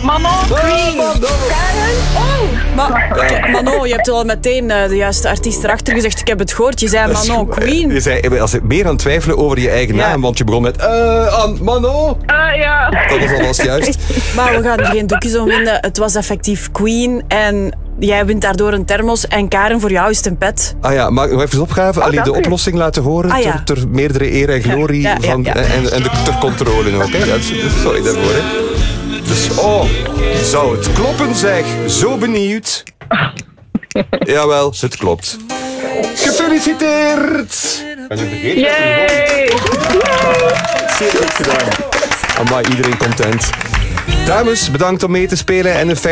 Manon, Queen. Karen. Maar Manon, je hebt wel meteen de juiste artiest erachter gezegd. Ik heb het gehoord, je zei Manon, Queen. Je zei, als je meer aan twijfelen over je eigen naam, want je begon met Manon. Ja. Dat was alvast juist. Maar we gaan er geen doekjes om winnen. Het was effectief Queen en jij wint daardoor een thermos. En Karen, voor jou is het een pet. Ah ja, maar nog even opgave. Allee, de oplossing laten horen. Ah, ja. ter meerdere eer en glorie. Ja. En ter controle nog. Hè? Ja, sorry daarvoor. Hè. Dus, zou het kloppen zeg? Zo benieuwd. Jawel, het klopt. Gefeliciteerd! En je vergeet Yay. Zeer goed gedaan. Amai, iedereen content. Dames, bedankt om mee te spelen en een fijne